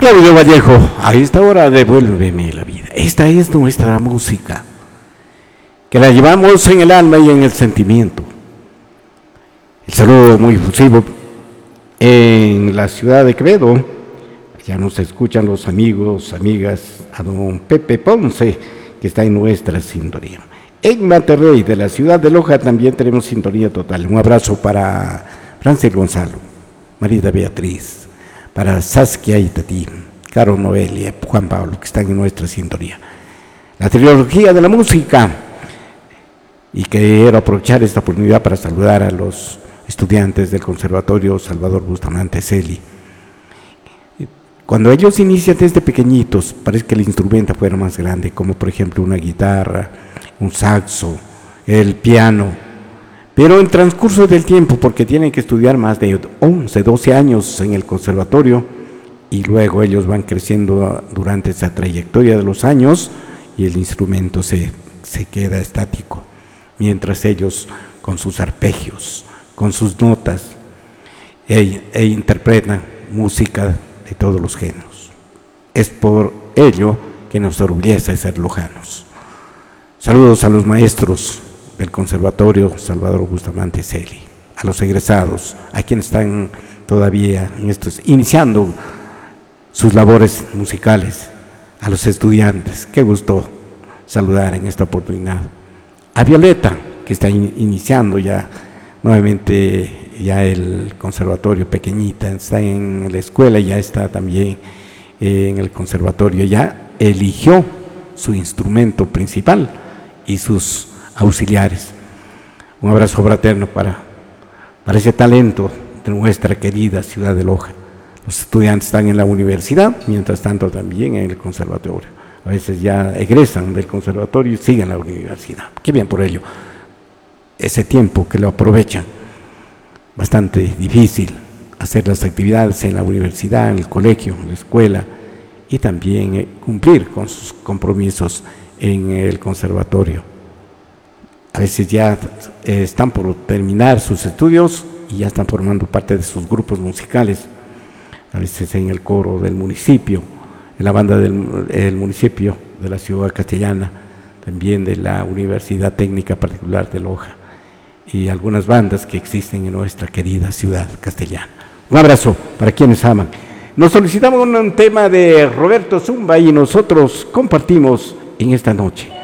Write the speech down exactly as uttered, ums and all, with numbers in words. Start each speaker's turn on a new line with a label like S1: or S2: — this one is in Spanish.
S1: Claudio Vallejo, a esta hora devuélveme la vida. Esta es nuestra música, que la llevamos en el alma y en el sentimiento. El saludo muy efusivo en la ciudad de Quevedo. Ya nos escuchan los amigos, amigas, a don Pepe Ponce, que está en nuestra sintonía. En Monterrey, de la ciudad de Loja, también tenemos sintonía total. Un abrazo para Francis Gonzalo, Marita Beatriz, para Saskia y Tati, Caro Noelia, Juan Pablo, que están en nuestra sintonía. La trilogía de la música. Y quiero aprovechar esta oportunidad para saludar a los estudiantes del Conservatorio Salvador Bustamante Celi. Cuando ellos inician desde pequeñitos, parece que el instrumento fuera más grande, como por ejemplo una guitarra, un saxo, el piano. Pero en transcurso del tiempo, porque tienen que estudiar más de once, doce años en el conservatorio, y luego ellos van creciendo durante esa trayectoria de los años, y el instrumento se, se queda estático, mientras ellos con sus arpegios, con sus notas, e, e interpretan música de todos los géneros. Es por ello que nos orgullece ser lojanos. Saludos a los maestros del Conservatorio Salvador Bustamante Celi, a los egresados, a quienes están todavía en estos, iniciando sus labores musicales, a los estudiantes. Qué gusto saludar en esta oportunidad. A Violeta, que está in, iniciando ya nuevamente ya el conservatorio, pequeñita, está en la escuela, ya está también en el conservatorio, ya eligió su instrumento principal y sus auxiliares. Un abrazo fraterno para, para ese talento de nuestra querida ciudad de Loja. Los estudiantes están en la universidad, mientras tanto también en el conservatorio. A veces ya egresan del conservatorio y siguen la universidad. Qué bien por ello. Ese tiempo que lo aprovechan. Bastante difícil hacer las actividades en la universidad, en el colegio, en la escuela, y también eh, cumplir con sus compromisos en el conservatorio. A veces ya eh, están por terminar sus estudios y ya están formando parte de sus grupos musicales, a veces en el coro del municipio, en la banda del, del municipio de la ciudad castellana, también de la Universidad Técnica Particular de Loja, y algunas bandas que existen en nuestra querida ciudad castellana. Un abrazo para quienes aman. Nos solicitamos un tema de Roberto Zumba y nosotros compartimos en esta noche.